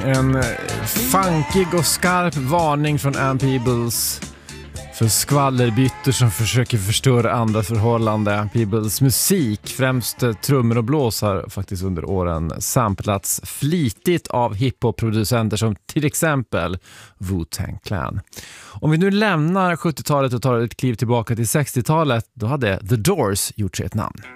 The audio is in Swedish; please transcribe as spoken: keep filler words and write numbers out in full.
En funkig och skarp varning från Ann Peebles för skvallerbyttor som försöker förstöra andras förhållande. Ann Peebles musik, främst trummor och blås, har faktiskt under åren samplats flitigt av hiphop-producenter som till exempel Wu-Tang Clan. Om vi nu lämnar sjuttiotalet och tar ett kliv tillbaka till sextiotalet, då hade The Doors gjort sig ett namn.